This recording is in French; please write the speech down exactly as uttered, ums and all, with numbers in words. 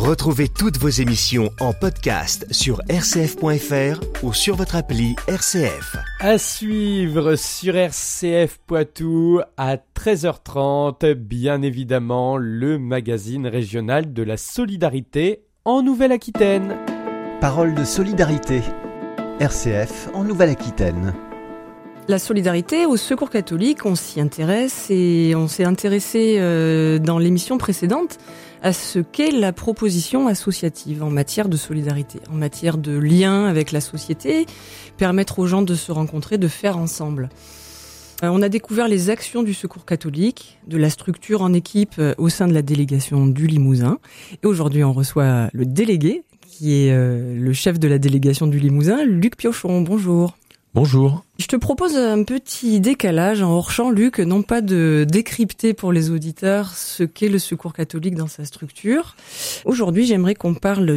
Retrouvez toutes vos émissions en podcast sur r c f point f r ou sur votre appli R C F. À suivre sur R C F Poitou à treize heures trente, bien évidemment, le magazine régional de la solidarité en Nouvelle-Aquitaine. Parole de solidarité. R C F en Nouvelle-Aquitaine. La solidarité au Secours catholique, on s'y intéresse et on s'est intéressé euh, dans l'émission précédente à ce qu'est la proposition associative en matière de solidarité, en matière de lien avec la société, permettre aux gens de se rencontrer, de faire ensemble. Euh, on a découvert les actions du Secours catholique, de la structure en équipe euh, au sein de la délégation du Limousin. Et aujourd'hui, on reçoit le délégué, qui est euh, le chef de la délégation du Limousin, Luc Piochon. Bonjour. Bonjour. Je te propose un petit décalage en hors-champ, Luc, non pas de décrypter pour les auditeurs ce qu'est le Secours catholique dans sa structure. Aujourd'hui, j'aimerais qu'on parle